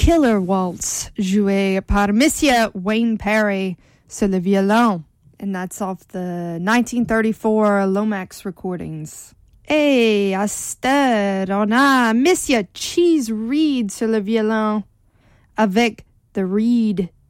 Killer Waltz, joué par Monsieur Wayne Perry sur le violon. And that's off the 1934 Lomax recordings. Et à cette heure, on a Monsieur Cheese Reed sur le violon avec The Reed